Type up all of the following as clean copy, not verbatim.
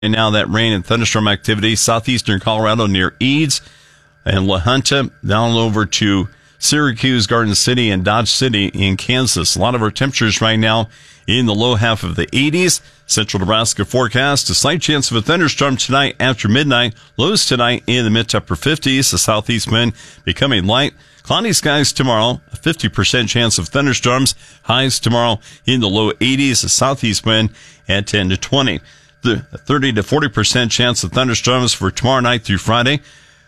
And now that rain and thunderstorm activity, southeastern Colorado near Eads and La Junta, down over to Syracuse, Garden City, and Dodge City in Kansas. A lot of our temperatures right now in the low half of the 80s. Central Nebraska forecast, a slight chance of a thunderstorm tonight after midnight. Lows tonight in the mid to upper 50s. The southeast wind becoming light. Cloudy skies tomorrow, a 50% chance of thunderstorms. Highs tomorrow in the low 80s. The southeast wind at 10 to 20. The 30 to 40% chance of thunderstorms for tomorrow night through Friday.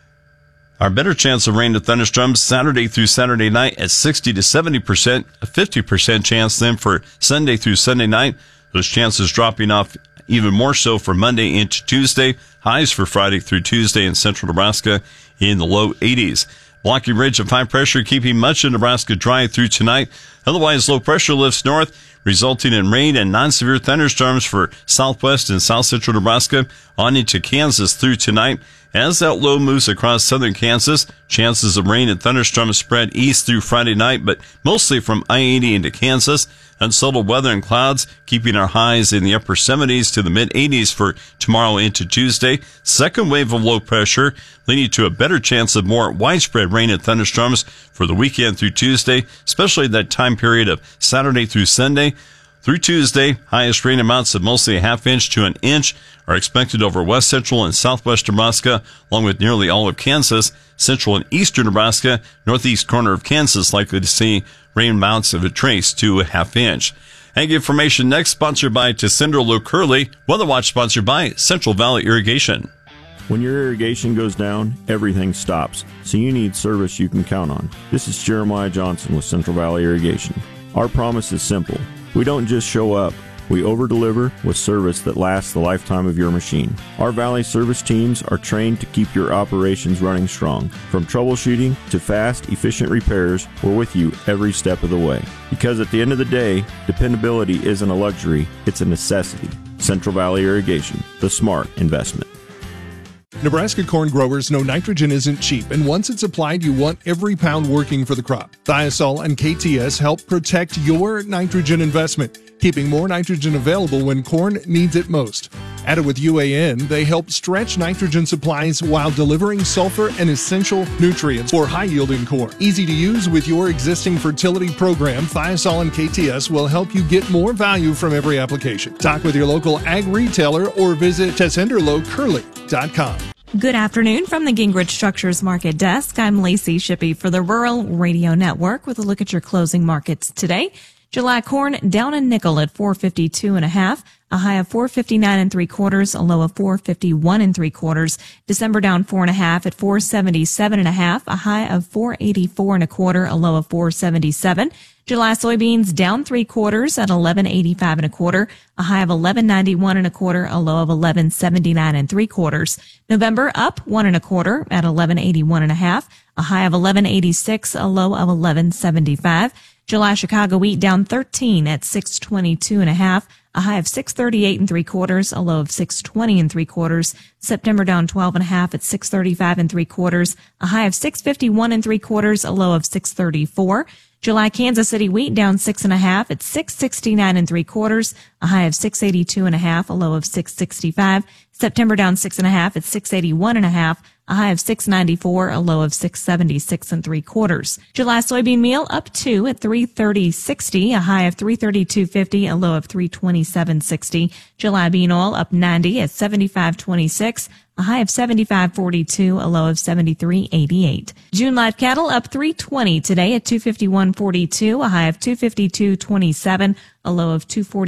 Our better chance of rain and thunderstorms Saturday through Saturday night at 60 to 70%, a 50% chance then for Sunday through Sunday night. Those chances dropping off even more so for Monday into Tuesday. Highs for Friday through Tuesday in central Nebraska in the low 80s. Blocking ridge of high pressure keeping much of Nebraska dry through tonight. Otherwise, low pressure lifts north, resulting in rain and non-severe thunderstorms for southwest and south central Nebraska on into Kansas through tonight. As that low moves across southern Kansas, chances of rain and thunderstorms spread east through Friday night, but mostly from I-80 into Kansas. Unsettled weather and clouds keeping our highs in the upper 70s to the mid 80s for tomorrow into Tuesday. Second wave of low pressure leading to a better chance of more widespread rain and thunderstorms for the weekend through Tuesday, especially that time period of Saturday through Sunday. Through Tuesday, highest rain amounts of mostly a half inch to an inch are expected over west central and southwest Nebraska, along with nearly all of Kansas. Central and eastern Nebraska, northeast corner of Kansas likely to see rain amounts of a trace to a half inch. Ag information next, sponsored by Tessenderlo Curley. Weather Watch sponsored by Central Valley Irrigation. When your irrigation goes down, everything stops, so you need service you can count on. This is Jeremiah Johnson with Central Valley Irrigation. Our promise is simple. We don't just show up. We over-deliver with service that lasts the lifetime of your machine. Our Valley service teams are trained to keep your operations running strong. From troubleshooting to fast, efficient repairs, we're with you every step of the way. Because at the end of the day, dependability isn't a luxury, it's a necessity. Central Valley Irrigation, the smart investment. Nebraska corn growers know nitrogen isn't cheap, and once it's applied, you want every pound working for the crop. Thiosol and KTS help protect your nitrogen investment, keeping more nitrogen available when corn needs it most. Added with UAN, they help stretch nitrogen supplies while delivering sulfur and essential nutrients for high-yielding corn. Easy to use with your existing fertility program, Thiosol and KTS will help you get more value from every application. Talk with your local ag retailer or visit TessenderloCurley.com. Good afternoon from the Gingrich Structures Market Desk. I'm Lacey Shippey for the Rural Radio Network with a look at your closing markets today. July corn down a nickel at $4.52.5, a high of $4.59 3/4, a low of $4.51 3/4. December down 4.5 at $4.77.5, a high of $4.84 1/4, a low of $4.77. July soybeans down 3/4 at $11.85 1/4, a high of $11.91 1/4, a low of $11.79 3/4. November up 1 1/4 at $11.81 1/2, a high of $11.86, a low of $11.75. July Chicago wheat down 13 at $6.22 1/2, a high of $6.38 3/4, a low of $6.20 3/4. September down 12.5 at $6.35 3/4, a high of $6.51 3/4, a low of $6.34. July Kansas City wheat down 6.5 at $6.69 3/4, a high of $6.82 1/2, a low of $6.65. September down 6.5 at $6.81 1/2, a high of $6.94, a low of $6.76 3/4. July soybean meal up 2 at $3.30.60, a high of $3.32.50, a low of $3.27.60. July bean oil up 90 at $75.26, a high of $75.42, a low of $73.88. June live cattle up $3.20 today at $251.42, a high of $252.27, a low of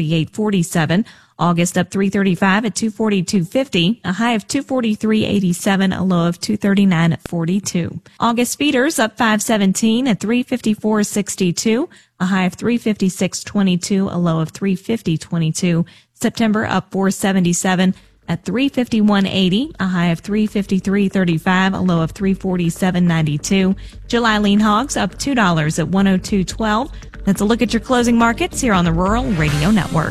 $248.47. August up $3.35 at $242.50, a high of $243.87, a low of $239.42. August feeders up $5.17 at $354.62, a high of $356.22, a low of $350.22. September up $4.77 at $351.80, a high of $353.35, a low of $347.92. July lean hogs up $2 at $102.12. That's a look at your closing markets here on the Rural Radio Network.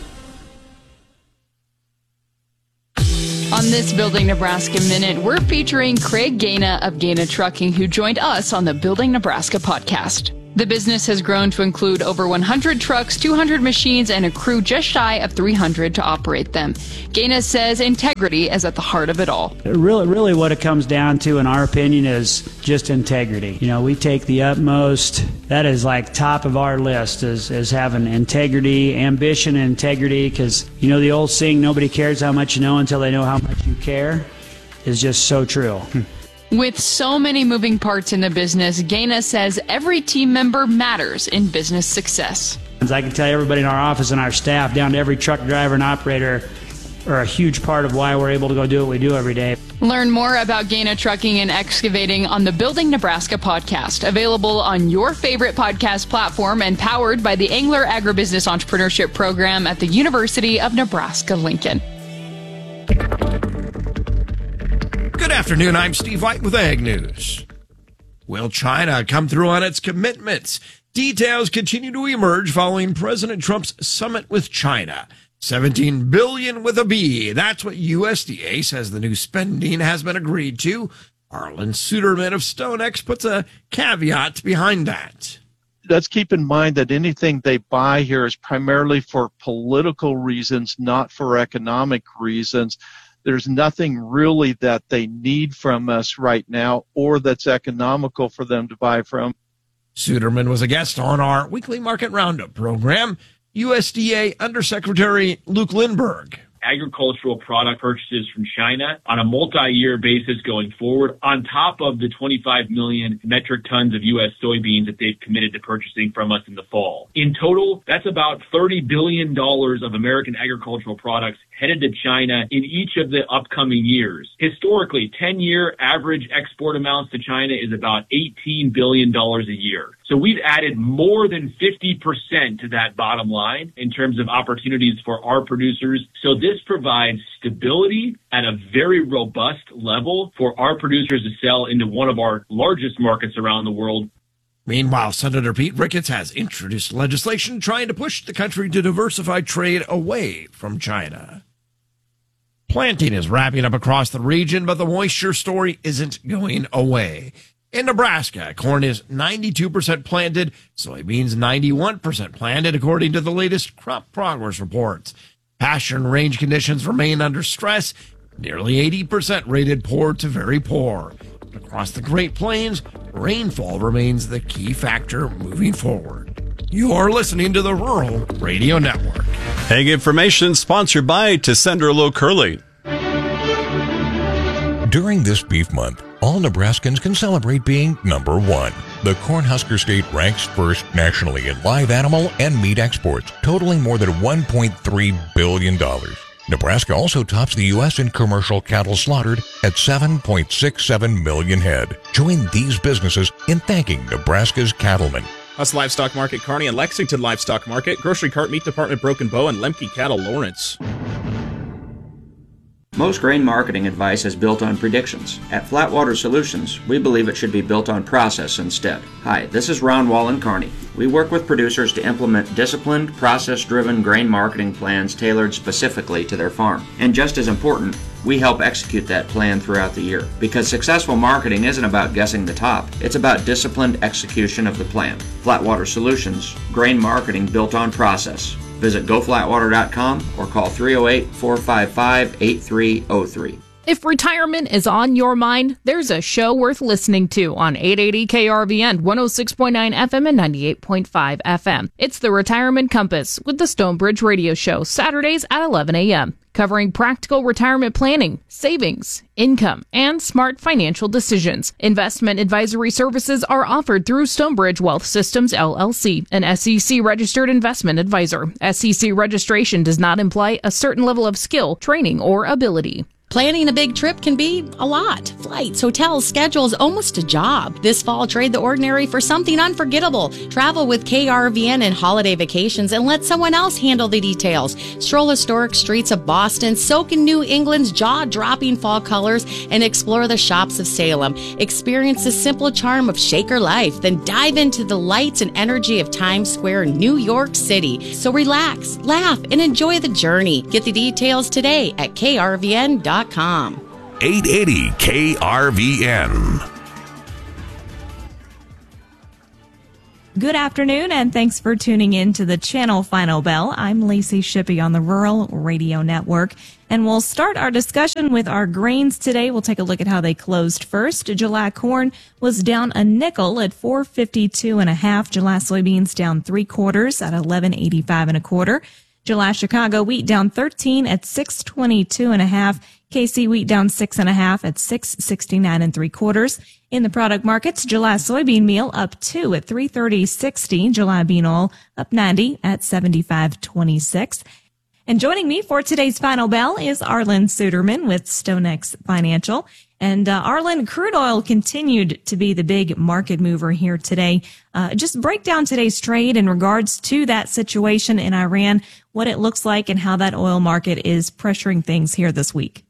On this Building Nebraska Minute, we're featuring Craig Gaina of Gaina Trucking, who joined us on the Building Nebraska podcast. The business has grown to include over 100 trucks, 200 machines, and a crew just shy of 300 to operate them. Gaina says integrity is at the heart of it all. Really what it comes down to, in our opinion, is just integrity. You know, we take the utmost. That is like top of our list is having integrity, ambition, and integrity, because, you know, the old saying, nobody cares how much you know until they know how much you care, is just so true. With so many moving parts in the business, Gaina says every team member matters in business success. I can tell you, everybody in our office and our staff, down to every truck driver and operator, are a huge part of why we're able to go do what we do every day. Learn more about Gaina Trucking and Excavating on the Building Nebraska podcast, available on your favorite podcast platform and powered by the Angler Agribusiness Entrepreneurship Program at the University of Nebraska-Lincoln. Good afternoon, I'm Steve White with Ag News. Will China come through on its commitments? Details continue to emerge following President Trump's summit with China. $17 billion with a B. That's what USDA says the new spending has been agreed to. Arlen Suderman of StoneX puts a caveat behind that. Let's keep in mind that anything they buy here is primarily for political reasons, not for economic reasons. There's nothing really that they need from us right now or that's economical for them to buy from. Suderman was a guest on our weekly market roundup program. USDA Undersecretary Luke Lindberg. Agricultural product purchases from China on a multi-year basis going forward, on top of the 25 million metric tons of U.S. soybeans that they've committed to purchasing from us in the fall. In total, that's about $30 billion of American agricultural products headed to China in each of the upcoming years. Historically, 10-year average export amounts to China is about $18 billion a year. So we've added more than 50% to that bottom line in terms of opportunities for our producers. So this provides stability at a very robust level for our producers to sell into one of our largest markets around the world. Meanwhile, Senator Pete Ricketts has introduced legislation trying to push the country to diversify trade away from China. Planting is wrapping up across the region, but the moisture story isn't going away. In Nebraska, corn is 92% planted, soybeans 91% planted, according to the latest crop progress reports. Pasture and range conditions remain under stress, nearly 80% rated poor to very poor. Across the Great Plains, rainfall remains the key factor moving forward. You're listening to the Rural Radio Network. Ag information sponsored by Tessenderlo Curly. During this beef month, all Nebraskans can celebrate being number one. The Cornhusker State ranks first nationally in live animal and meat exports, totaling more than $1.3 billion. Nebraska also tops the U.S. in commercial cattle slaughtered at 7.67 million head. Join these businesses in thanking Nebraska's cattlemen. Huss Livestock Market Kearney and Lexington Livestock Market, Grocery Cart Meat Department Broken Bow, and Lemke Cattle Lawrence. Most grain marketing advice is built on predictions. At Flatwater Solutions, we believe it should be built on process instead. Hi, this is Ron Wallen-Carney. We work with producers to implement disciplined, process-driven grain marketing plans tailored specifically to their farm. And just as important, we help execute that plan throughout the year. Because successful marketing isn't about guessing the top, it's about disciplined execution of the plan. Flatwater Solutions, grain marketing built on process. Visit goflatwater.com or call 308-455-8303. If retirement is on your mind, there's a show worth listening to on 880 KRVN, 106.9 FM and 98.5 FM. It's the Retirement Compass with the Stonebridge Radio Show, Saturdays at 11 a.m., covering practical retirement planning, savings, income, and smart financial decisions. Investment advisory services are offered through Stonebridge Wealth Systems, LLC, an SEC-registered investment advisor. SEC registration does not imply a certain level of skill, training, or ability. Planning a big trip can be a lot. Flights, hotels, schedules, almost a job. This fall, trade the ordinary for something unforgettable. Travel with KRVN and holiday vacations and let someone else handle the details. Stroll historic streets of Boston, soak in New England's jaw-dropping fall colors, and explore the shops of Salem. Experience the simple charm of Shaker life, then dive into the lights and energy of Times Square, New York City. So relax, laugh, and enjoy the journey. Get the details today at krvn.com. 880 KRVN. Good afternoon, and thanks for tuning in to the Channel Final Bell. I'm Lacey Shippey on the Rural Radio Network, and we'll start our discussion with our grains today. We'll take a look at how they closed first. July corn was down a nickel at $4.52.5. July soybeans down 3/4 at $11.85 1/4. July Chicago wheat down 13 at $6.22.5. KC wheat down 6.5 at $6.69 3/4. In the product markets, July soybean meal up 2 at $3.30.60. July bean oil up 90 at $75.26. And joining me for today's Final Bell is Arlen Suderman with StoneX Financial. And Arlen, crude oil continued to be the big market mover here today. Just break down today's trade in regards to that situation in Iran, what it looks like, and how that oil market is pressuring things here this week.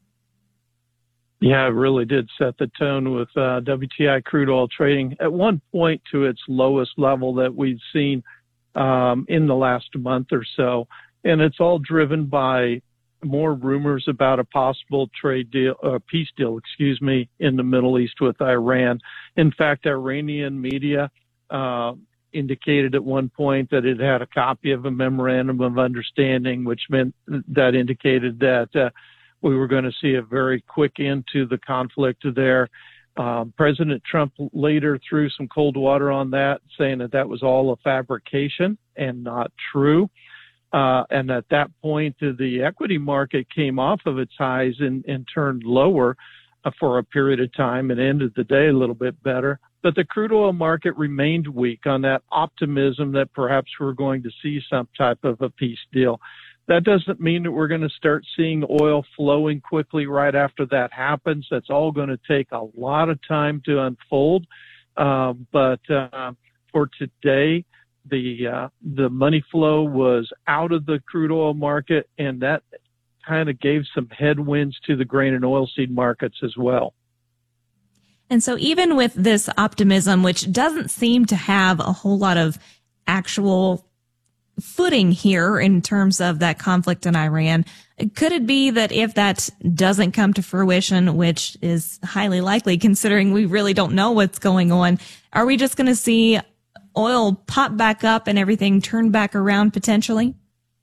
Yeah, it really did set the tone with WTI crude oil trading at one point to its lowest level that we've seen in the last month or so. And it's all driven by more rumors about a possible peace deal, in the Middle East with Iran. In fact, Iranian media indicated at one point that it had a copy of a memorandum of understanding, which meant that indicated that we were going to see a very quick end to the conflict there. President Trump later threw some cold water on that, saying that that was all a fabrication and not true. And at that point, the equity market came off of its highs and turned lower for a period of time and ended the day a little bit better. But the crude oil market remained weak on that optimism that perhaps we're going to see some type of a peace deal. That doesn't mean that we're going to start seeing oil flowing quickly right after that happens. That's all going to take a lot of time to unfold. But for today, the money flow was out of the crude oil market, and that kind of gave some headwinds to the grain and oilseed markets as well. And so even with this optimism, which doesn't seem to have a whole lot of actual footing here in terms of that conflict in Iran, could it be that if that doesn't come to fruition, which is highly likely considering we really don't know what's going on, are we just going to see oil pop back up and everything turn back around potentially?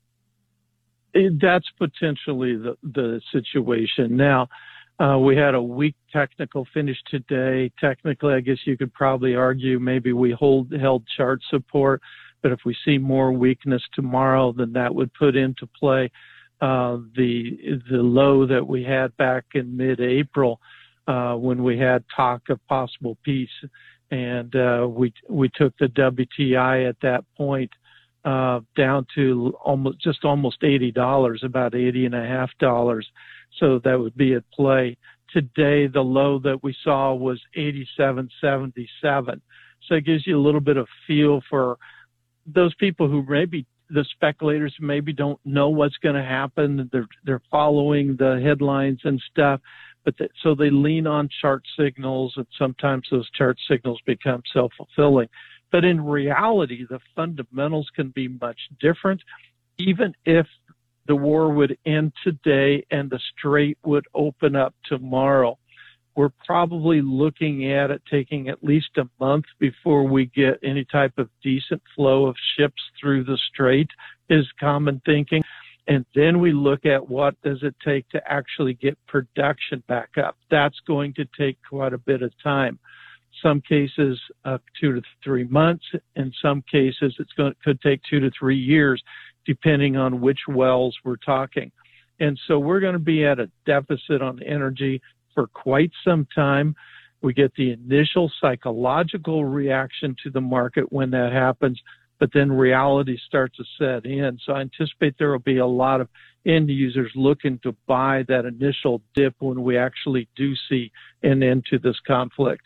That's potentially the situation. Now, we had a weak technical finish today. Technically, I guess you could probably argue maybe we held chart support. But if we see more weakness tomorrow, then that would put into play the low that we had back in mid-April when we had talk of possible peace, and we took the WTI at that point down to almost $80, about $80.50. So that would be at play. Today, the low that we saw was $87.77. So it gives you a little bit of feel for those people who maybe the speculators maybe don't know what's going to happen. They're following the headlines and stuff, but so they lean on chart signals, and sometimes those chart signals become self-fulfilling. But in reality, the fundamentals can be much different. Even if the war would end today and the strait would open up tomorrow, we're probably looking at it taking at least a month before we get any type of decent flow of ships through the strait, is common thinking. And then we look at what does it take to actually get production back up. That's going to take quite a bit of time. Some cases 2 to 3 months. In some cases, could take 2 to 3 years, depending on which wells we're talking. And so we're going to be at a deficit on energy for quite some time. We get the initial psychological reaction to the market when that happens, but then reality starts to set in. So I anticipate there will be a lot of end users looking to buy that initial dip when we actually do see an end to this conflict.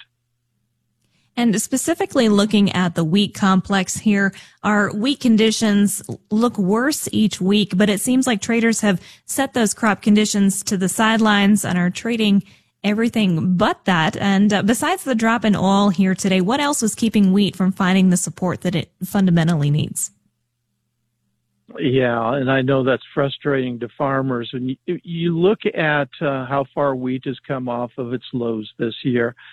And specifically looking at the wheat complex here, our wheat conditions look worse each week, but it seems like traders have set those crop conditions to the sidelines and are trading everything but that. And besides the drop in oil here today, what else was keeping wheat from finding the support that it fundamentally needs? Yeah, and I know that's frustrating to farmers. And you look at how far wheat has come off of its lows this year.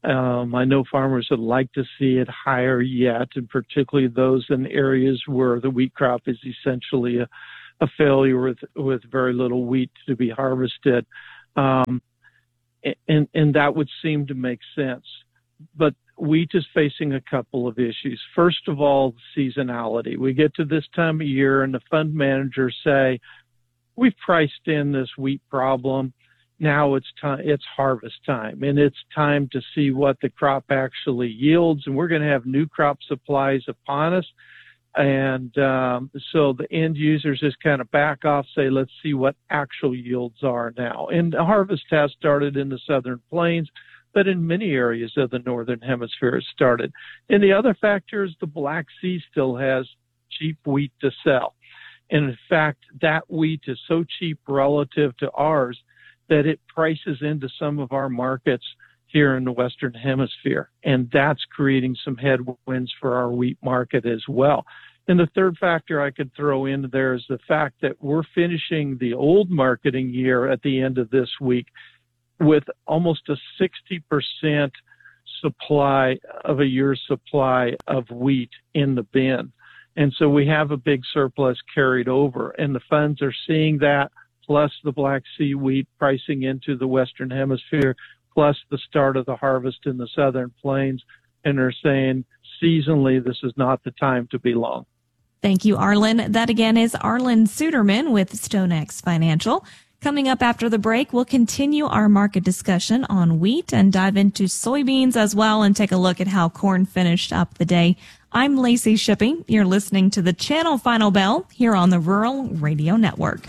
I know farmers would like to see it higher yet, and particularly those in areas where the wheat crop is essentially a failure with very little wheat to be harvested. And that would seem to make sense. But wheat is facing a couple of issues. First of all, seasonality. We get to this time of year and the fund managers say, we've priced in this wheat problem. Now it's harvest time, and it's time to see what the crop actually yields. And we're going to have new crop supplies upon us. And so the end users just kind of back off, say, let's see what actual yields are now. And the harvest has started in the southern plains, but in many areas of the northern hemisphere it started. And the other factor is the Black Sea still has cheap wheat to sell. And in fact, that wheat is so cheap relative to ours that it prices into some of our markets here in the Western Hemisphere. And that's creating some headwinds for our wheat market as well. And the third factor I could throw in there is the fact that we're finishing the old marketing year at the end of this week with almost a 60% supply of a year's supply of wheat in the bin. And so we have a big surplus carried over, and the funds are seeing that, plus the Black Sea wheat pricing into the Western Hemisphere, plus the start of the harvest in the southern plains. And they're saying seasonally, this is not the time to be long. Thank you, Arlen. That again is Arlen Suderman with StoneX Financial. Coming up after the break, we'll continue our market discussion on wheat and dive into soybeans as well and take a look at how corn finished up the day. I'm Lacey Shippey. You're listening to the Channel Final Bell here on the Rural Radio Network.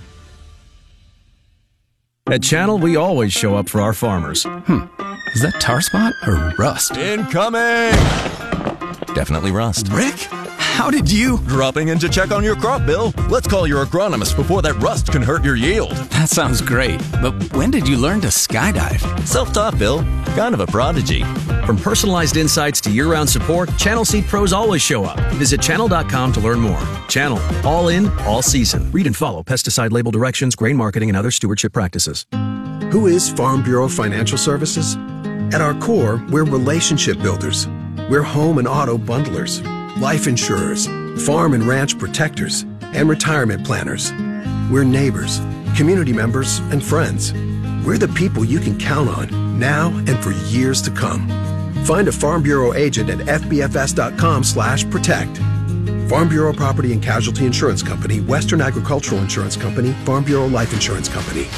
At Channel, we always show up for our farmers. Is that tar spot or rust? Incoming! Definitely rust. Rick, how did you? Dropping in to check on your crop, Bill. Let's call your agronomist before that rust can hurt your yield. That sounds great, but when did you learn to skydive? Self-taught, Bill. Kind of a prodigy. From personalized insights to year-round support, Channel Seed Pros always show up. Visit channel.com to learn more. Channel, all in, all season. Read and follow pesticide label directions, grain marketing, and other stewardship practices. Who is Farm Bureau Financial Services? At our core, we're relationship builders. We're home and auto bundlers, life insurers, farm and ranch protectors, and retirement planners. We're neighbors, community members, and friends. We're the people you can count on now and for years to come. Find a Farm Bureau agent at fbfs.com/protect. Farm Bureau Property and Casualty Insurance Company, Western Agricultural Insurance Company, Farm Bureau Life Insurance Company.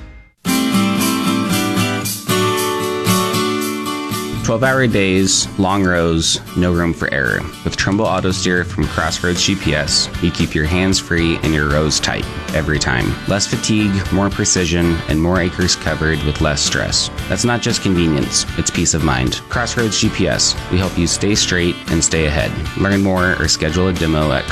12-hour days, long rows, no room for error. With Trumbull Auto Steer from Crossroads GPS, you keep your hands free and your rows tight every time. Less fatigue, more precision, and more acres covered with less stress. That's not just convenience, it's peace of mind. Crossroads GPS, we help you stay straight and stay ahead. Learn more or schedule a demo at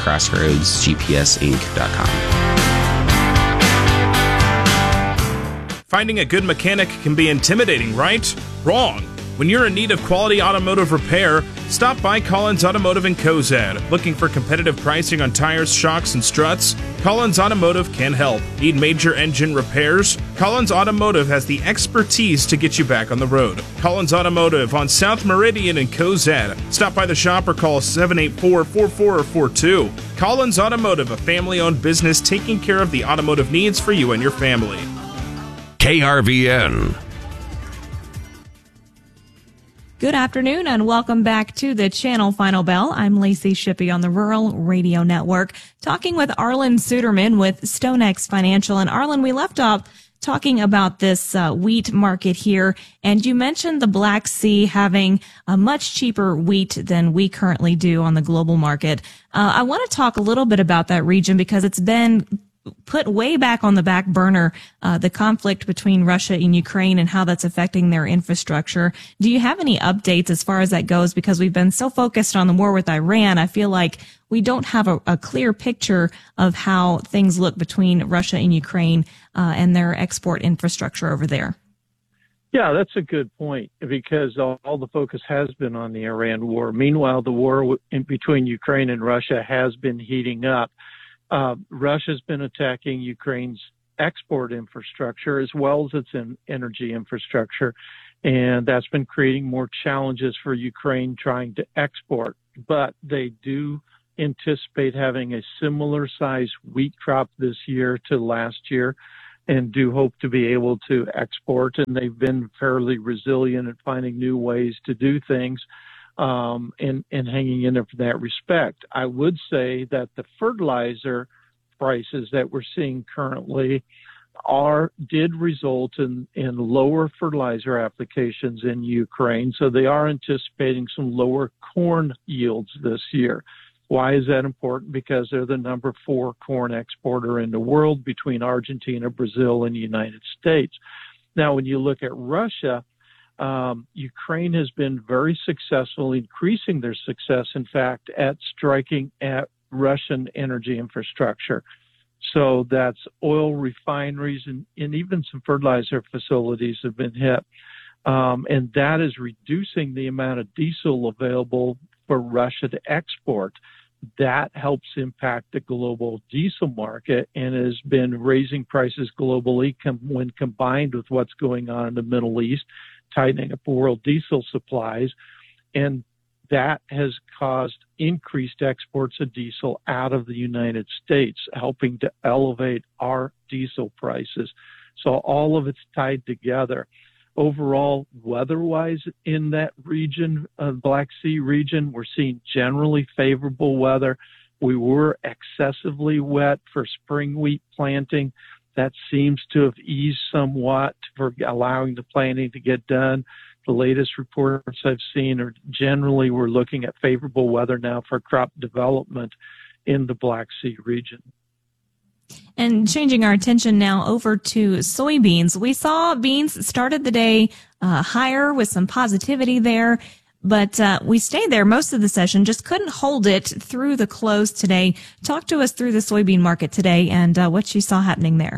crossroadsgpsinc.com. Finding a good mechanic can be intimidating, right? Wrong. When you're in need of quality automotive repair, stop by Collins Automotive in Cozad. Looking for competitive pricing on tires, shocks, and struts? Collins Automotive can help. Need major engine repairs? Collins Automotive has the expertise to get you back on the road. Collins Automotive on South Meridian in Cozad. Stop by the shop or call 784-4442. Collins Automotive, a family-owned business taking care of the automotive needs for you and your family. KRVN. Good afternoon and welcome back to the Channel Final Bell. I'm Lacey Shippey on the Rural Radio Network, talking with Arlen Suderman with StoneX Financial. And Arlen, we left off talking about this wheat market here, and you mentioned the Black Sea having a much cheaper wheat than we currently do on the global market. I want to talk a little bit about that region because it's been put way back on the back burner, the conflict between Russia and Ukraine and how that's affecting their infrastructure. Do you have any updates as far as that goes? Because we've been so focused on the war with Iran, I feel like we don't have a clear picture of how things look between Russia and Ukraine and their export infrastructure over there. Yeah, that's a good point, because all the focus has been on the Iran war. Meanwhile, the war between Ukraine and Russia has been heating up. Russia's been attacking Ukraine's export infrastructure as well as its energy infrastructure. And that's been creating more challenges for Ukraine trying to export. But they do anticipate having a similar size wheat crop this year to last year, and do hope to be able to export. And they've been fairly resilient in finding new ways to do things, and hanging in there for that respect. I would say that the fertilizer prices that we're seeing currently did result in lower fertilizer applications in Ukraine. So they are anticipating some lower corn yields this year. Why is that important? Because they're the number 4 corn exporter in the world between Argentina, Brazil, and the United States. Now, when you look at Russia, Ukraine has been very successful, increasing their success, in fact, at striking at Russian energy infrastructure. So that's oil refineries and even some fertilizer facilities have been hit. And that is reducing the amount of diesel available for Russia to export. That helps impact the global diesel market and has been raising prices globally when combined with what's going on in the Middle East, tightening up world diesel supplies. And that has caused increased exports of diesel out of the United States, helping to elevate our diesel prices. So all of it's tied together. Overall, weather-wise in that region, Black Sea region, we're seeing generally favorable weather. We were excessively wet for spring wheat planting. That seems to have eased somewhat for allowing the planting to get done. The latest reports I've seen are generally we're looking at favorable weather now for crop development in the Black Sea region. And changing our attention now over to soybeans. We saw beans started the day higher with some positivity there, but we stayed there most of the session, just couldn't hold it through the close today. Talk to us through the soybean market today and what you saw happening there.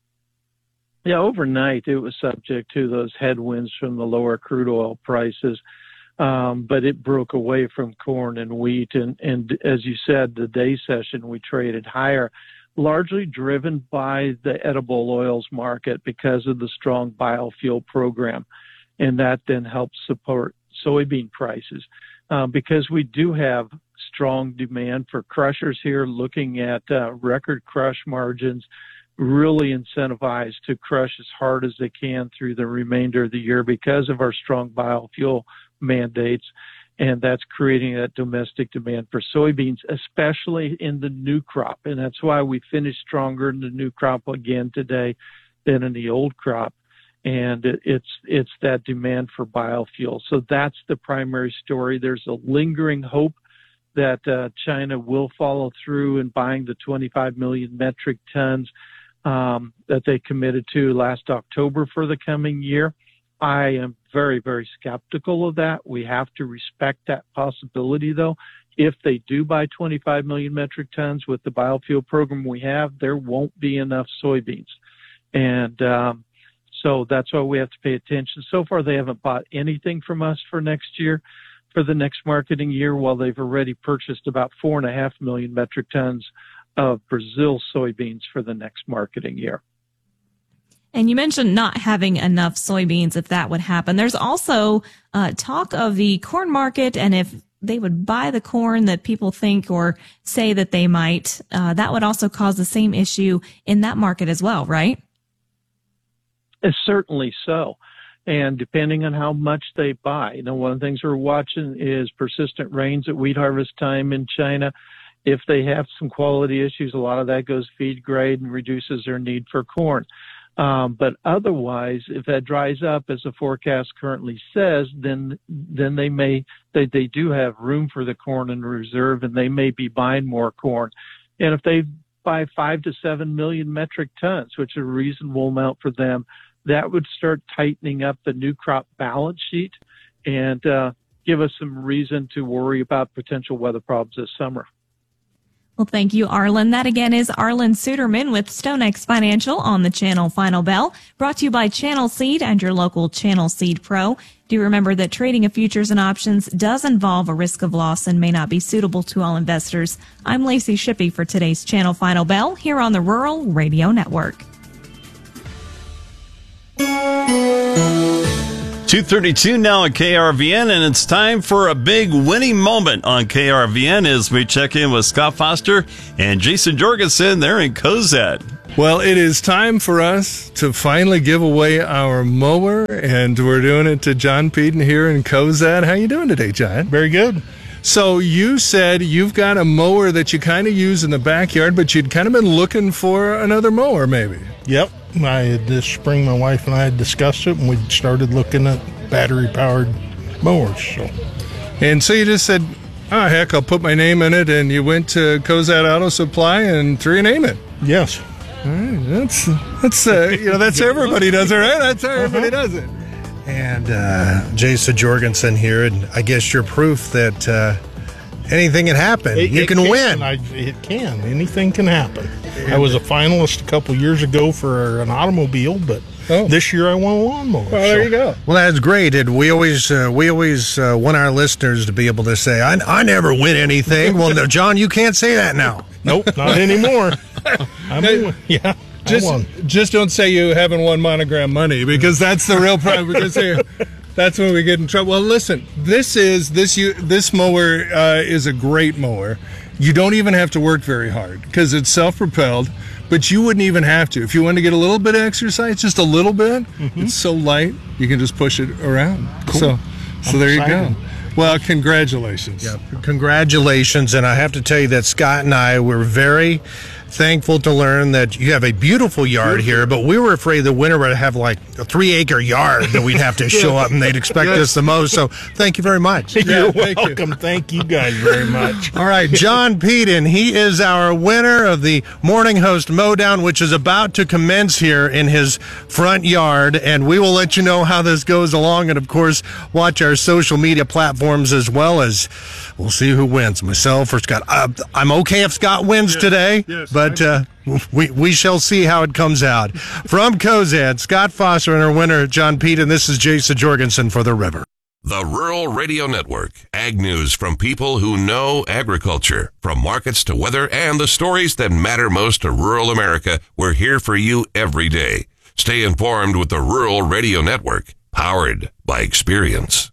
Yeah, overnight it was subject to those headwinds from the lower crude oil prices, but it broke away from corn and wheat. And as you said, the day session we traded higher, largely driven by the edible oils market because of the strong biofuel program. And that then helps support soybean prices because we do have strong demand for crushers here, looking at record crush margins, really incentivized to crush as hard as they can through the remainder of the year because of our strong biofuel mandates. And that's creating that domestic demand for soybeans, especially in the new crop. And that's why we finished stronger in the new crop again today than in the old crop. And it's that demand for biofuel. So that's the primary story. There's a lingering hope that China will follow through in buying the 25 million metric tons that they committed to last October for the coming year. I am very, very skeptical of that. We have to respect that possibility, though. If they do buy 25 million metric tons with the biofuel program we have, there won't be enough soybeans. And so that's why we have to pay attention. So far, they haven't bought anything from us for next year, for the next marketing year, while they've already purchased about 4.5 million metric tons of Brazil soybeans for the next marketing year. And you mentioned not having enough soybeans if that would happen. There's also talk of the corn market, and if they would buy the corn that people think or say that they might, that would also cause the same issue in that market as well, right? Certainly so. And depending on how much they buy, one of the things we're watching is persistent rains at wheat harvest time in China. If they have some quality issues, a lot of that goes feed grade and reduces their need for corn. But otherwise, if that dries up, as the forecast currently says, then they do have room for the corn in reserve, and they may be buying more corn. And if they buy 5 to 7 million metric tons, which is a reasonable amount for them, that would start tightening up the new crop balance sheet and give us some reason to worry about potential weather problems this summer. Well, thank you, Arlen. That again is Arlen Suderman with StoneX Financial on the Channel Final Bell, brought to you by Channel Seed and your local Channel Seed Pro. Do remember that trading of futures and options does involve a risk of loss and may not be suitable to all investors. I'm Lacey Shippey for today's Channel Final Bell here on the Rural Radio Network. 2:32 now at KRVN, and it's time for a big winning moment on KRVN as we check in with Scott Foster and Jason Jorgensen there in Cozad. Well, it is time for us to finally give away our mower, and we're doing it to John Peden here in Cozad. How you doing today, John? Very good. So you said you've got a mower that you kind of use in the backyard, but you'd kind of been looking for another mower, maybe. Yep. This spring, my wife and I had discussed it, and we started looking at battery-powered mowers. And so you just said, oh, heck, I'll put my name in it, and you went to Cozad Auto Supply and threw your name in. Yes. All right, that's that's everybody does it, right? That's how everybody does it. And Jason Jorgensen here, and I guess you're proof that anything can happen. You can win. It can. Anything can happen. I was a finalist a couple years ago for an automobile, but this year I won a lawnmower. Well, there you go. Well, that's great. And we always want our listeners to be able to say, I never win anything. Well, no, John, you can't say that now. Nope, not anymore. Just don't say you haven't won Monogram money, because that's the real problem. Because that's when we get in trouble. Well, listen, this mower is a great mower. You don't even have to work very hard because it's self-propelled, but you wouldn't even have to. If you want to get a little bit of exercise, just a little bit, it's so light, you can just push it around. Cool. So there you go. Well, congratulations. Yeah, congratulations. And I have to tell you that Scott and I were very thankful to learn that you have a beautiful yard here, but we were afraid the winter would have like a 3-acre yard that we'd have to show up and they'd expect us the most. So thank you very much. You're welcome. Thank you guys very much. All right, John Peden, he is our winner of the Morning Host Mowdown, which is about to commence here in his front yard, and we will let you know how this goes along, and of course watch our social media platforms as well, as we'll see who wins, myself or Scott. I'm okay if Scott wins today, but we shall see how it comes out. From Cozad, Scott Foster and our winner, John Peden. This is Jason Jorgensen for The River. The Rural Radio Network. Ag news from people who know agriculture. From markets to weather and the stories that matter most to rural America, we're here for you every day. Stay informed with the Rural Radio Network, powered by experience.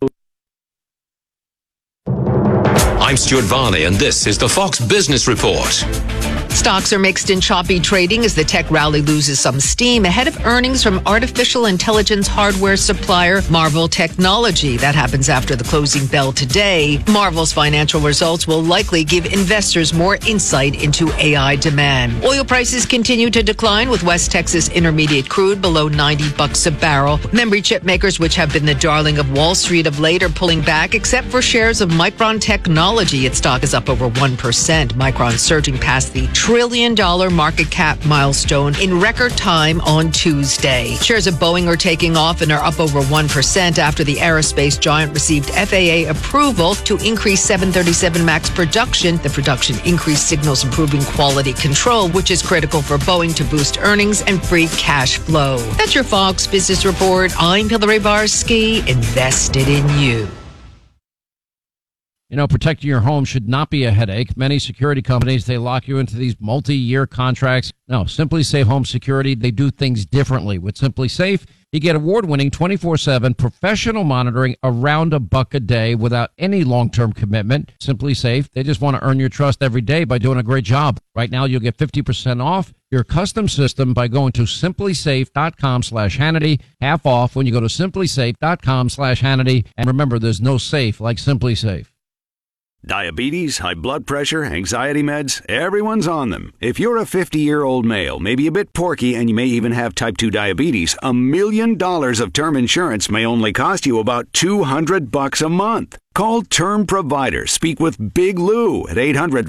I'm Stuart Varney, and this is the Fox Business Report. Stocks are mixed in choppy trading as the tech rally loses some steam ahead of earnings from artificial intelligence hardware supplier Marvell Technology. That happens after the closing bell today. Marvell's financial results will likely give investors more insight into AI demand. Oil prices continue to decline, with West Texas Intermediate crude below $90 a barrel. Memory chip makers, which have been the darling of Wall Street of late, are pulling back, except for shares of Micron Technology. Its stock is up over 1%. Micron surging past the $1 trillion market cap milestone in record time on Tuesday. Shares of Boeing are taking off and are up over 1% after the aerospace giant received FAA approval to increase 737 MAX production. The production increase signals improving quality control, which is critical for Boeing to boost earnings and free cash flow. That's your Fox Business Report. I'm Hillary Barsky, invested in you. You know, protecting your home should not be a headache. Many security companies, they lock you into these multi-year contracts. No, Simply Safe Home Security, they do things differently. With Simply Safe, you get award-winning 24/7 professional monitoring around $1 a day without any long-term commitment. Simply Safe, they just want to earn your trust every day by doing a great job. Right now, you'll get 50% off your custom system by going to simplysafe.com/Hannity. Half off when you go to simplysafe.com/Hannity. And remember, there's no safe like Simply Safe. Diabetes, high blood pressure, anxiety meds, everyone's on them. If you're a 50-year-old male, maybe a bit porky, and you may even have type 2 diabetes, $1 million of term insurance may only cost you about $200 a month. Call Term Provider. Speak with Big Lou at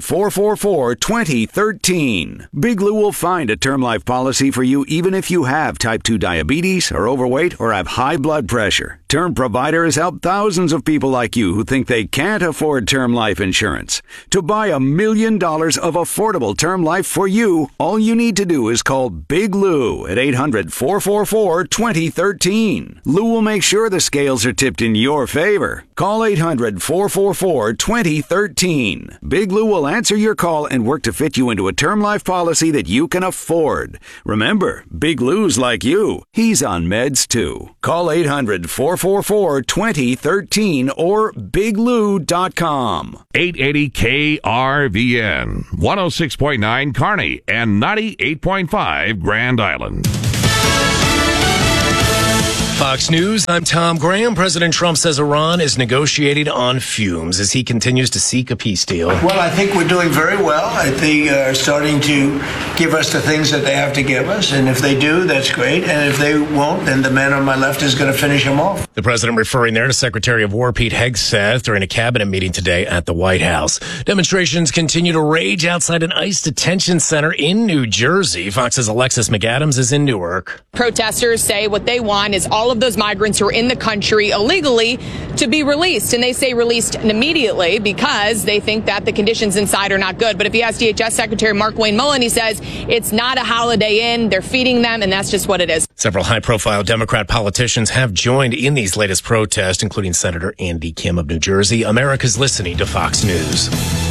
800-444-2013. Big Lou will find a term life policy for you even if you have type 2 diabetes, are overweight, or have high blood pressure. Term Provider has helped thousands of people like you who think they can't afford term life insurance. To buy $1 million of affordable term life for you, all you need to do is call Big Lou at 800-444-2013. Lou will make sure the scales are tipped in your favor. Call 800 1-800-444-2013. Big Lou will answer your call and work to fit you into a term life policy that you can afford. Remember, Big Lou's like you. He's on meds too. Call 800-444-2013 or biglou.com. 880 KRVN, 106.9 Kearney, and 98.5 Grand Island. Fox News, I'm Tom Graham. President Trump says Iran is negotiating on fumes as he continues to seek a peace deal. Well, I think we're doing very well. I think they're starting to give us the things that they have to give us. And if they do, that's great. And if they won't, then the man on my left is going to finish them off. The president referring there to Secretary of War Pete Hegseth during a cabinet meeting today at the White House. Demonstrations continue to rage outside an ICE detention center in New Jersey. Fox's Alexis McAdams is in Newark. Protesters say what they want is all of those migrants who are in the country illegally to be released. And they say released immediately because they think that the conditions inside are not good. But if you ask DHS Secretary Mark Wayne Mullen, he says it's not a Holiday Inn. They're feeding them, and that's just what it is. Several high-profile Democrat politicians have joined in these latest protests, including Senator Andy Kim of New Jersey. America's listening to Fox News.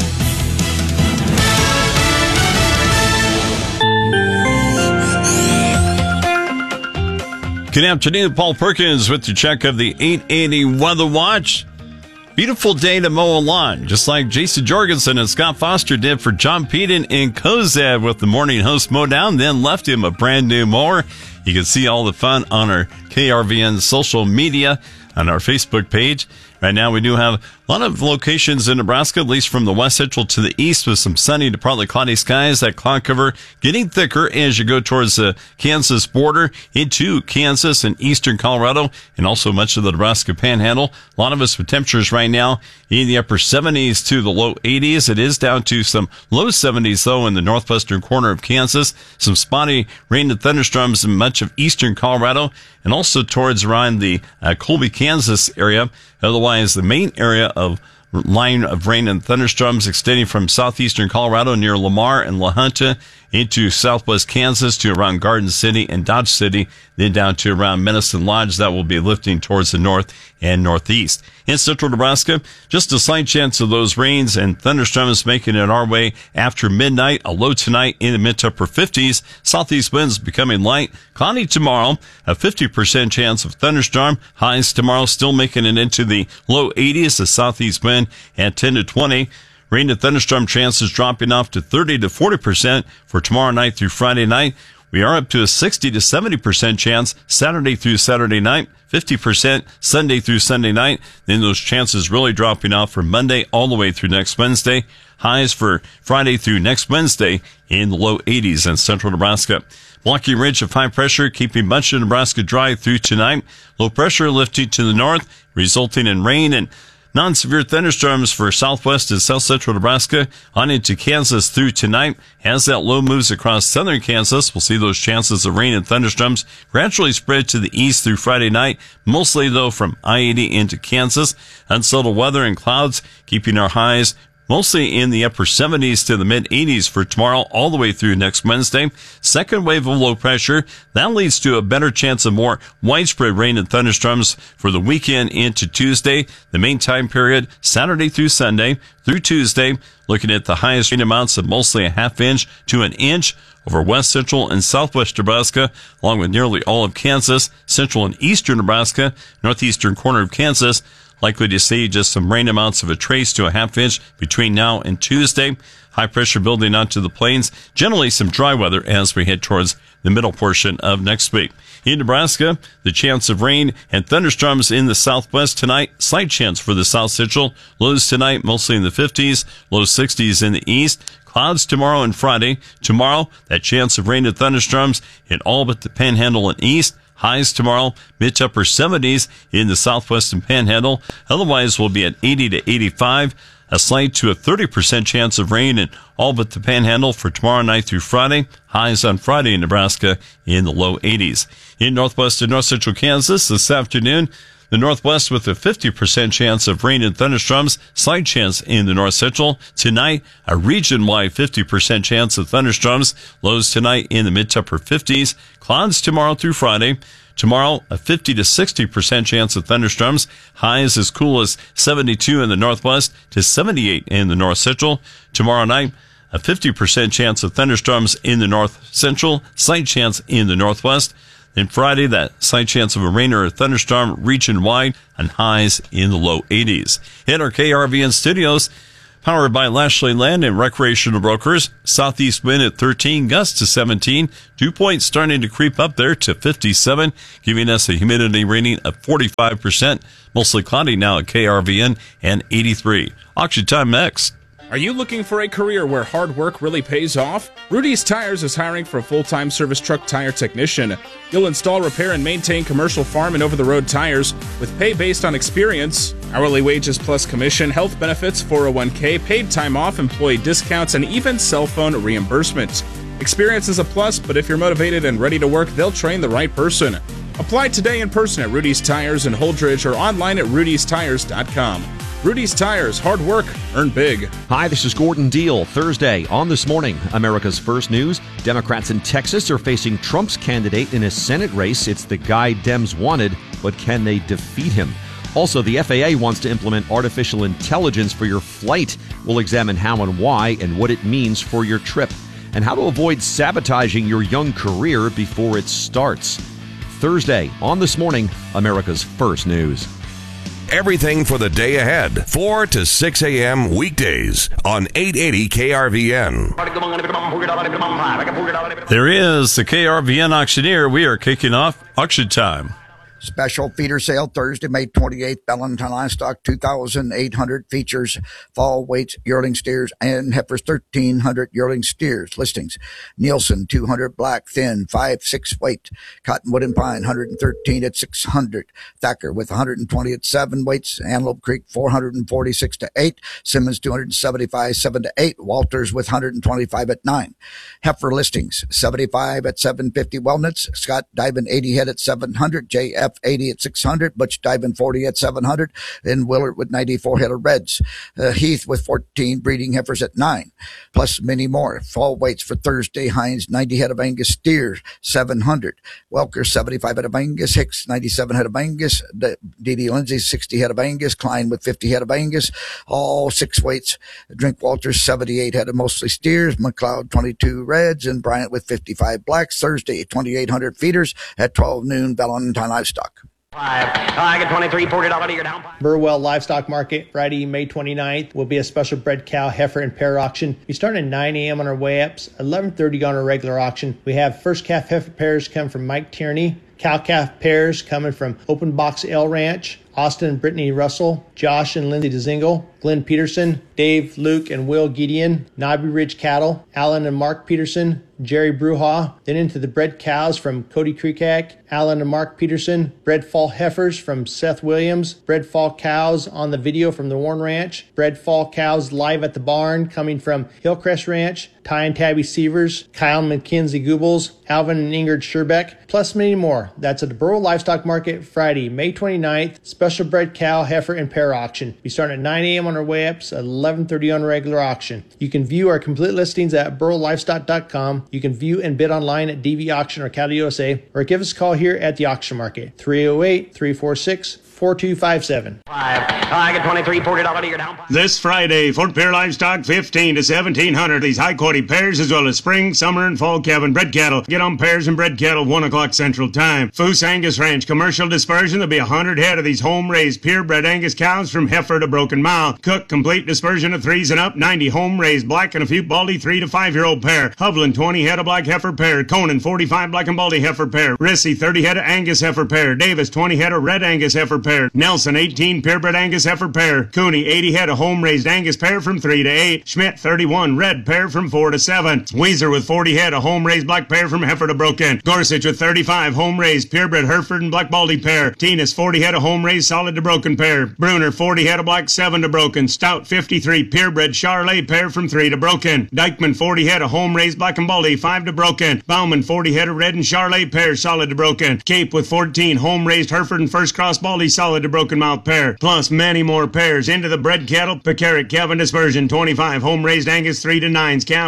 Good afternoon, Paul Perkins with your check of the 880 Weather Watch. Beautiful day to mow a lawn, just like Jason Jorgensen and Scott Foster did for John Peden in Cozad with the morning host mow down, then left him a brand new mower. You can see all the fun on our KRVN social media on our Facebook page. Right now, we do have a lot of locations in Nebraska, at least from the west central to the east, with some sunny to partly cloudy skies. That cloud cover getting thicker as you go towards the Kansas border into Kansas and eastern Colorado, and also much of the Nebraska Panhandle. A lot of us with temperatures right now in the upper 70s to the low 80s. It is down to some low 70s, though, in the northwestern corner of Kansas. Some spotty rain and thunderstorms in much of eastern Colorado, and also towards around the Colby, Kansas area. Otherwise, the main area of line of rain and thunderstorms extending from southeastern Colorado near Lamar and La Junta into southwest Kansas to around Garden City and Dodge City, then down to around Medicine Lodge. That will be lifting towards the north and northeast. In central Nebraska, just a slight chance of those rains and thunderstorms making it our way after midnight. A low tonight in the mid to upper 50s. Southeast winds becoming light. Cloudy tomorrow, a 50% chance of thunderstorm. Highs tomorrow still making it into the low 80s. The southeast wind at 10 to 20. Rain and thunderstorm chances dropping off to 30 to 40% for tomorrow night through Friday night. We are up to a 60 to 70% chance Saturday through Saturday night, 50% Sunday through Sunday night. Then those chances really dropping off for Monday all the way through next Wednesday. Highs for Friday through next Wednesday in the low 80s in central Nebraska. Blocking ridge of high pressure, keeping much of Nebraska dry through tonight. Low pressure lifting to the north, resulting in rain and non-severe thunderstorms for southwest and south central Nebraska on into Kansas through tonight. As that low moves across southern Kansas, we'll see those chances of rain and thunderstorms gradually spread to the east through Friday night, mostly though from I-80 into Kansas. Unsettled weather and clouds keeping our highs mostly in the upper 70s to the mid 80s for tomorrow all the way through next Wednesday. Second wave of low pressure, that leads to a better chance of more widespread rain and thunderstorms for the weekend into Tuesday. The main time period, Saturday through Sunday through Tuesday, looking at the highest rain amounts of mostly a half inch to an inch over west central and southwest Nebraska, along with nearly all of Kansas, central and eastern Nebraska, northeastern corner of Kansas. Likely to see just some rain amounts of a trace to a half inch between now and Tuesday. High pressure building onto the plains. Generally some dry weather as we head towards the middle portion of next week. In Nebraska, the chance of rain and thunderstorms in the southwest tonight. Slight chance for the south central. Lows tonight mostly in the 50s, low 60s in the east. Clouds tomorrow and Friday. Tomorrow, that chance of rain and thunderstorms in all but the Panhandle and east. Highs tomorrow, mid to upper 70s in the southwestern Panhandle. Otherwise, we'll be at 80 to 85. A slight to a 30% chance of rain in all but the Panhandle for tomorrow night through Friday. Highs on Friday in Nebraska in the low 80s. In northwest and north central Kansas this afternoon, the northwest with a 50% chance of rain and thunderstorms. Slight chance in the north central. Tonight, a region-wide 50% chance of thunderstorms. Lows tonight in the mid to upper 50s. Clouds tomorrow through Friday. Tomorrow, a 50 to 60% chance of thunderstorms. Highs as cool as 72 in the northwest to 78 in the north central. Tomorrow night, a 50% chance of thunderstorms in the north central, slight chance in the northwest. Then Friday, that slight chance of a rain or a thunderstorm region wide and highs in the low 80s. In our KRVN studios, powered by Lashley Land and Recreational Brokers, southeast wind at 13, gusts to 17, dew points starting to creep up there to 57, giving us a humidity rating of 45%, mostly cloudy now at KRVN and 83. Auction time next. Are you looking for a career where hard work really pays off? Rudy's Tires is hiring for a full-time service truck tire technician. You'll install, repair, and maintain commercial farm and over-the-road tires with pay based on experience, hourly wages plus commission, health benefits, 401k, paid time off, employee discounts, and even cell phone reimbursement. Experience is a plus, but if you're motivated and ready to work, they'll train the right person. Apply today in person at Rudy's Tires in Holdridge or online at rudystires.com. Rudy's Tires, hard work, earn big. Hi, this is Gordon Deal. Thursday on This Morning, America's First News. Democrats in Texas are facing Trump's candidate in a Senate race. It's the guy Dems wanted, but can they defeat him? Also, the FAA wants to implement artificial intelligence for your flight. We'll examine how and why and what it means for your trip, and how to avoid sabotaging your young career before it starts. Thursday on This Morning, America's First News. Everything for the day ahead, 4 to 6 a.m. weekdays on 880 KRVN. There is the KRVN auctioneer. We are kicking off auction time. Special feeder sale Thursday, May 28th. Valentine Livestock 2,800 features fall weights, yearling steers, and heifers 1,300 yearling steers. Listings: Nielsen 200 black thin 5/6 weight, Cottonwood and Pine 113 at 600, Thacker with 120 at 7 weights, Antelope Creek 446 to 8, Simmons 275 7 to 8, Walters with 125 at 9. Heifer listings: 75 at 750 Wellnuts, Scott Dibin 80 head at 700, JF 80 at 600, Butch Dibin 40 at 700, and Willard with 94 head of reds. Heath with 14 breeding heifers at 9, plus many more. Fall weights for Thursday: Hines 90 head of Angus steers, 700. Welker 75 head of Angus, Hicks 97 head of Angus, D.D. Lindsay 60 head of Angus, Klein with 50 head of Angus, all 6 weights. Drinkwalter 78 head of mostly steers, McLeod 22 reds, and Bryant with 55 blacks. Thursday, 2,800 feeders at 12 noon, Valentine Livestock. I get 23, $40 down. Burwell Livestock Market, Friday, May 29th, will be a special bred cow, heifer, and pair auction. We start at 9 a.m. on our way ups, 11:30 on our regular auction. We have first calf heifer pairs come from Mike Tierney, cow calf pairs coming from Open Box L Ranch, Austin and Brittany Russell, Josh and Lindsay DeZingle, Glenn Peterson, Dave, Luke, and Will Gideon, Knobby Ridge Cattle, Alan and Mark Peterson, Jerry Bruhaw. Then into the bred cows from Cody Kreekak, Alan and Mark Peterson, bred fall heifers from Seth Williams, bred fall cows on the video from the Warren Ranch, bred fall cows live at the barn coming from Hillcrest Ranch, Ty and Tabby Sievers, Kyle and Mackenzie Goebbels, Alvin and Ingrid Scherbeck, plus many more. That's at the Burwell Livestock Market, Friday, May 29th, special bred cow, heifer, and pair auction. We start at 9 a.m. on our way ups, at 11:30 on regular auction. You can view our complete listings at burrowlivestock.com. You can view and bid online at DV Auction or Cattle USA, or give us a call here at the auction market, 308-346-4257. I get 23, $40 down. This Friday, Fort Pierre Livestock, 15 to 1,700. These high-quality pairs, as well as spring, summer, and fall calf and bred cattle. Get on pairs and bred cattle, 1 o'clock Central Time. Foose Angus Ranch, commercial dispersion. There'll be 100 head of these home-raised, purebred Angus cows from heifer to broken mouth. Cook, complete dispersion of 3s and up. 90 home-raised black and a few baldy 3 to 5-year-old pair. Hovland, 20 head of black heifer pair. Conan, 45 black and baldy heifer pair. Rissy, 30 head of Angus heifer pair. Davis, 20 head of red Angus heifer pair. Nelson, 18 purebred Angus heifer pair. Cooney, 80 head of home-raised Angus pair from 3 to 8. Schmidt, 31 red pair from 4 to 7. Weezer with 40 head of home-raised black pair from heifer to broken. Gorsuch with 35 home-raised purebred Hereford and black baldy pair. Tinas, 40 head of home-raised solid to broken pair. Bruner, 40 head of black 7 to broken. Stout, 53 purebred Charolais pair from 3 to broken. Dykeman, 40 head of home-raised black and baldy 5 to broken. Bauman, 40 head of red and Charolais pair solid to broken. Cape with 14 home-raised Hereford and first cross baldy solid to broken mouth pair. Plus many more pairs into the bred cattle. Pecaric calf and dispersion, 25 home-raised Angus 3 to 9s. Calf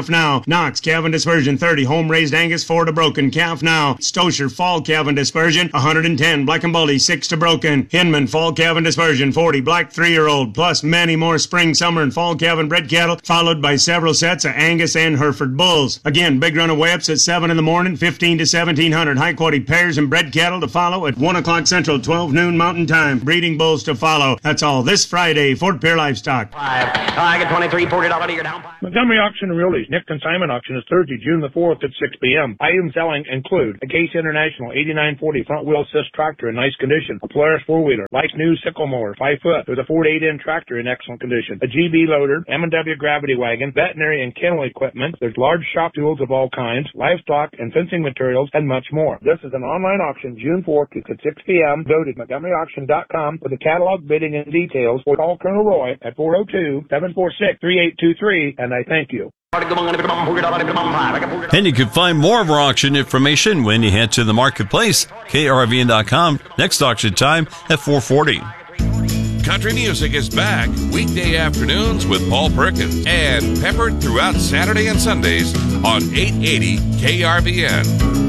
calf now. Knox calving dispersion 30, home raised Angus 4 to broken calf now. Stosher fall calving dispersion 110, Black and Baldy 6 to broken. Hinman fall calving dispersion 40, black 3-year-old, plus many more spring, summer, and fall calving bred cattle, followed by several sets of Angus and Hereford bulls. Again, big run of weigh-ups at 7 in the morning, 15 to 1700 high quality pairs and bred cattle to follow at 1 o'clock Central, 12 noon Mountain Time. Breeding bulls to follow. That's all this Friday, Fort Pierre Livestock. I get 23, $40 to your down. Montgomery Auction and Realty's Nick Consignment Auction is Thursday, June the 4th at 6 p.m. Items selling include a Case International 8940 front wheel assist tractor in nice condition, a Polaris 4-wheeler, Life New sickle mower, 5 foot, with a 4 to 8 inch tractor in excellent condition, a GB loader, M&W gravity wagon, veterinary and kennel equipment. There's large shop tools of all kinds, livestock and fencing materials, and much more. This is an online auction June 4th at 6 p.m. Go to MontgomeryAuction.com for the catalog, bidding, and details, or call Colonel Roy at 402-746-3823, and I thank you. And you can find more of our auction information when you head to the marketplace, krvn.com. Next auction time at 4:40. Country music is back weekday afternoons with Paul Perkins and peppered throughout Saturday and Sundays on 880 KRVN.